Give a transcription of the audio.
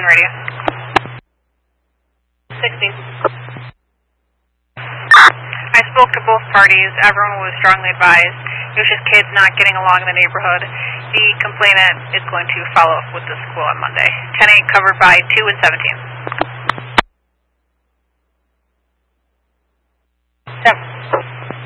radio. 16. I spoke to both parties. Everyone was strongly advised. It was just kids not getting along in the neighborhood. The complainant is going to follow up with the school on Monday. 10-8 covered by 2 and 17. 10.